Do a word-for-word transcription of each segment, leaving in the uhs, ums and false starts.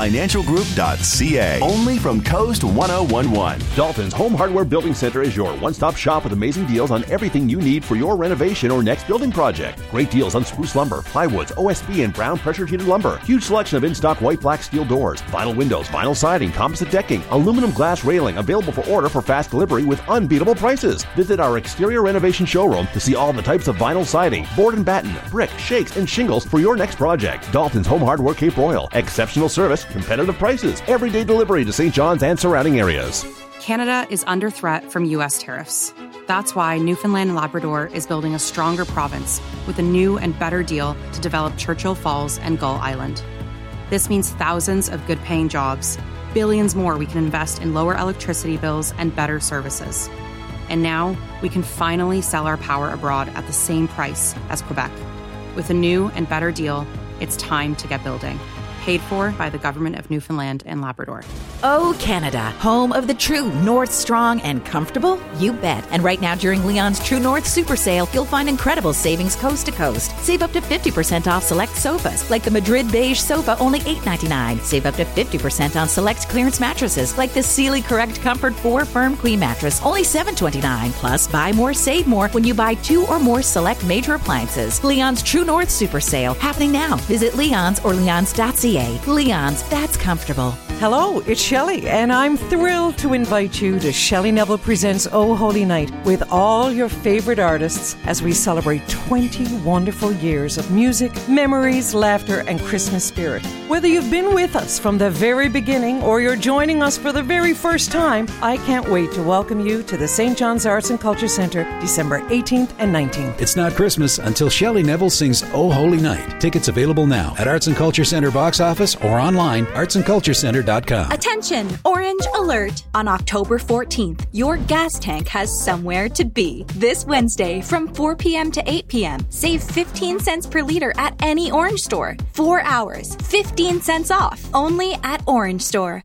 financial group dot c a. Only from Coast one oh one one. Dalton's Home Hardware Building Center is your one-stop shop with amazing deals on everything you need for your renovation or next building project. Great deals on spruce lumber, plywoods, O S B, and brown pressure-treated lumber. Huge selection of in-stock white, black steel doors, vinyl windows, vinyl siding, composite decking, aluminum glass railing, available for order for fast delivery with unbeatable prices. Visit our exterior renovation showroom to see all the types of vinyl siding, board and batten, brick, shakes, and shingles for your next project. Dalton's Home Hardware Cape Royal. Exceptional service, competitive prices, everyday delivery to Saint John's and surrounding areas. Canada is under threat from U S tariffs. That's why Newfoundland and Labrador is building a stronger province with a new and better deal to develop Churchill Falls and Gull Island. This means thousands of good-paying jobs, billions more we can invest in lower electricity bills and better services. And now we can finally sell our power abroad at the same price as Quebec. With a new and better deal, it's time to get building. Paid for by the Government of Newfoundland and Labrador. Oh, Canada, home of the true North Strong and comfortable? You bet. And right now during Leon's True North Super Sale, you'll find incredible savings coast to coast. Save up to fifty percent off select sofas, like the Madrid Beige sofa, only eight ninety-nine. Save up to fifty percent on select clearance mattresses, like the Sealy Correct Comfort four Firm Queen mattress, only seven twenty-nine. Plus, buy more, save more when you buy two or more select major appliances. Leon's True North Super Sale, happening now. Visit Leon's or leons dot c a. Leon's, that's comfortable. Hello, it's Shelley, and I'm thrilled to invite you to Shelley Neville Presents Oh Holy Night with all your favorite artists as we celebrate twenty wonderful years of music, memories, laughter, and Christmas spirit. Whether you've been with us from the very beginning or you're joining us for the very first time, I can't wait to welcome you to the Saint John's Arts and Culture Centre December eighteenth and nineteenth. It's not Christmas until Shelley Neville sings Oh Holy Night. Tickets available now at Arts and Culture Centre box office or online, arts and culture centre dot com. Attention! Orange alert! On October fourteenth, your gas tank has somewhere to be. This Wednesday from four p.m. to eight p.m. Save fifteen cents per liter at any Orange store. Four hours, fifteen cents off. Only at Orange Store.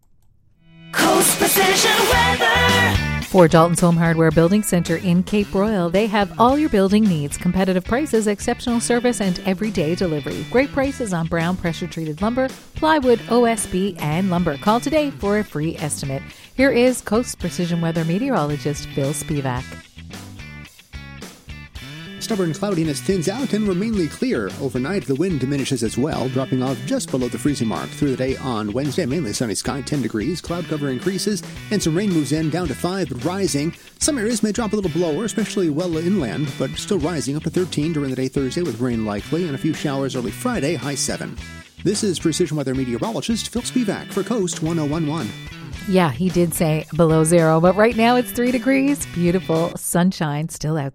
Coast Precision Weather. For Dalton's Home Hardware Building Center in Cape Royal, they have all your building needs, competitive prices, exceptional service, and everyday delivery. Great prices on brown pressure-treated lumber, plywood, O S B, and lumber. Call today for a free estimate. Here is Coast Precision Weather meteorologist Phil Spivak. Stubborn cloudiness thins out and we're mainly clear. Overnight, the wind diminishes as well, dropping off just below the freezing mark. Through the day on Wednesday, mainly sunny sky, ten degrees. Cloud cover increases, and some rain moves in, down to five, but rising. Some areas may drop a little below, especially well inland, but still rising up to thirteen during the day Thursday with rain likely, and a few showers early Friday, high seven. This is Precision Weather meteorologist Phil Spivak for Coast one oh one one. Yeah, he did say below zero, but right now it's three degrees. Beautiful sunshine still out there.